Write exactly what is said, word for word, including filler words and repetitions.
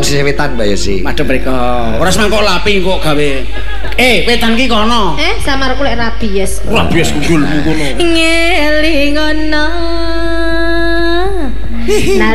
sisih wetan Mbak Yosi. Madhep mriko. Ora semangkok lapi kok gawe. Eh, wetan ki kono. Eh, samarku lek rabies. Rabies gundulmu kono. Ngelingono.